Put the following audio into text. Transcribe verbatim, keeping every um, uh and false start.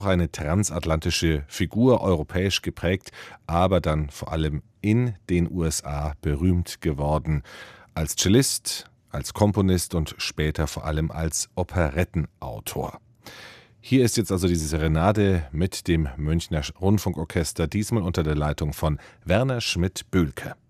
eine transatlantische Figur, europäisch geprägt, aber dann vor allem in den U S A berühmt geworden. Als Cellist, als Komponist und später vor allem als Operettenautor. Hier ist jetzt also diese Serenade mit dem Münchner Rundfunkorchester, diesmal unter der Leitung von Werner Schmidt-Bülke.